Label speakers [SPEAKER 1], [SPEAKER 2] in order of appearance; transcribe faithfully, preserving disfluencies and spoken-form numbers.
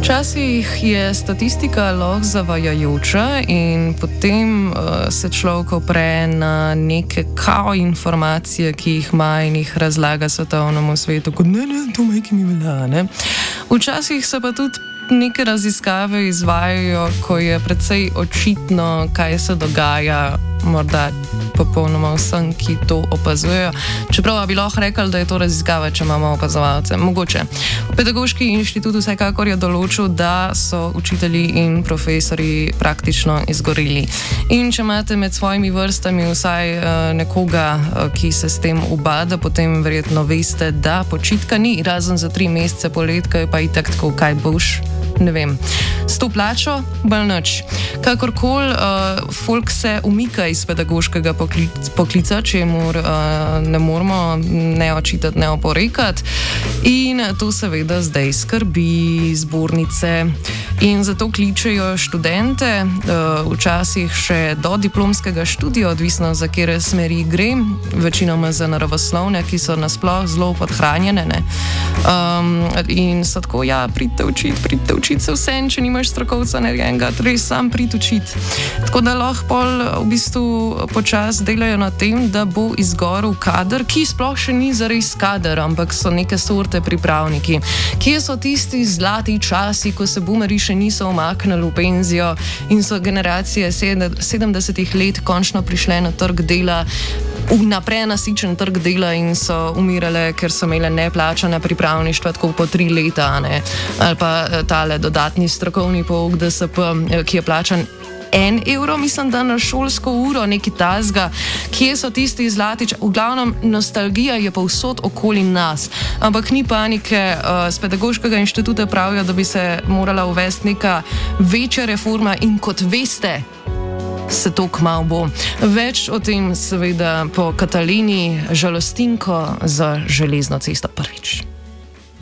[SPEAKER 1] Včasih je statistika lahko zavajajoča in potem uh, se človek opre na neke kao informacije, ki jih ima in jih razlaga svetovnemu svetu, kot ne, ne, to majki mi velja, ne. Včasih se pa tudi neke raziskave izvajajo, ko je precej očitno, kaj se dogaja, morda popolnoma vsem, ki to opazujejo. Čeprav bi lahko rekli, da je to raziskava, če imamo opazovalce. Mogoče. Pedagoški inštitut vsekakor je določil, da so učitelji in profesori praktično izgoreli. In če imate med svojimi vrstami vsaj uh, nekoga, uh, ki se s tem ubada, potem verjetno veste, da počitka ni, razen za tri mesece poletka, pa itak tako, kaj boš. Ne vem, s to plačo, bolj nič. Kakorkoli, uh, folk se umika iz pedagoškega poklic, poklica, čemur uh, ne moramo ne očitati, ne oporekati. In to seveda zdaj skrbi zbornice. In zato kličejo študente, uh, včasih še do diplomskega študija, odvisno za kere smeri gre, večinoma za naravoslovne, ki so nasploh zelo podhranjene. Ne? Um, in so tako, ja, pridite učiti, pridite učiti se vse, če nimaš strokovca narejenega, res sam prid učiti. Tako da lahko pol v bistvu počas delajo na tem, da bo izgorel kader, ki sploh še ni zares kader, ampak so neke sorte pripravniki. Kje so tisti zlati časi, ko se boomeri še niso omaknili v penzijo in so generacije sedemdesetih let končno prišle na trg dela, vnaprej nasičen trg dela in so umirale, ker so imele neplačana pripravništva tako po tri leta, ne? Ali pa tale dodatni strokovni pouk D S P, ki je plačan en evro, mislim, da na šolsko uro, neki tazga, kje so tisti zlatič. V glavnem, nostalgija je povsod okoli nas, ampak ni panike. Z pedagoškega inštituta pravijo, da bi se morala uvesti neka večja reforma in kot veste, se to kmalu bo. Več o tem seveda po Katalini, žalostinko za železno cesto prvič.